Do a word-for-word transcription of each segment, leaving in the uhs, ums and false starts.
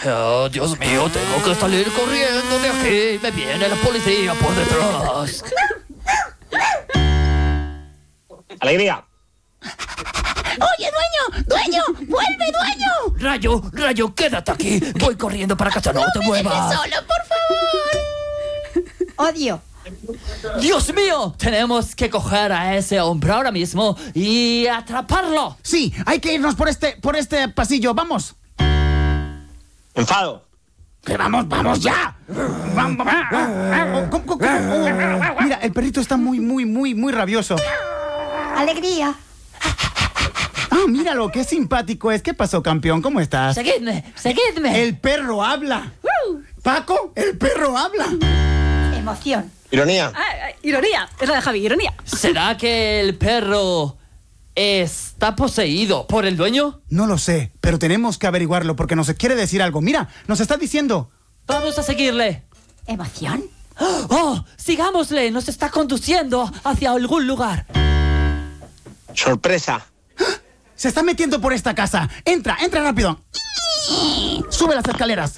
Oh, Dios mío, tengo que salir corriendo de aquí. Me viene la policía por detrás. ¡Alegría! ¡Oye, dueño! ¡Dueño! ¡Vuelve, dueño! Rayo, Rayo, quédate aquí. Voy corriendo para casa, no, no te me muevas. dejes solo, por favor. Odio. Dios mío, tenemos que coger a ese hombre ahora mismo y atraparlo. Sí, hay que irnos por este, por este pasillo. ¡Vamos! Enfado. ¡Que vamos, vamos ya! Vamos, ¿Cómo, cómo, cómo? Oh, mira, el perrito está muy, muy, muy, muy rabioso. Alegría. Ah, míralo, qué simpático es. ¿Qué pasó, campeón? ¿Cómo estás? Seguidme, seguidme. El perro habla. Paco, el perro habla. Emoción. Ironía. Ah, ah, ironía, es la de Javi, ironía. ¿Será que el perro está poseído por el dueño? No lo sé, pero tenemos que averiguarlo porque nos quiere decir algo. Mira, nos está diciendo. Vamos a seguirle. ¿Emoción? ¡Oh! ¡Sigámosle! Nos está conduciendo hacia algún lugar. Sorpresa. Se está metiendo por esta casa. Entra, entra rápido. Sube las escaleras.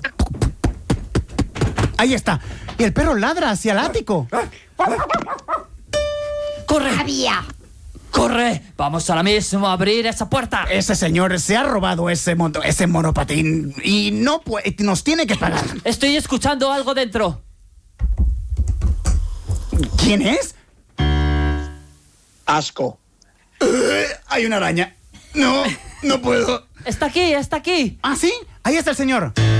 Ahí está. Y el perro ladra hacia el ático. ¡Corre! Había. ¡Corre! Vamos ahora mismo a abrir esa puerta. Ese señor se ha robado ese, mono, ese monopatín y no puede, nos tiene que pagar. Estoy escuchando algo dentro. ¿Quién es? Asco. Uh, hay una araña. No, no puedo. Está aquí, está aquí. ¿Ah, sí? Ahí está el señor.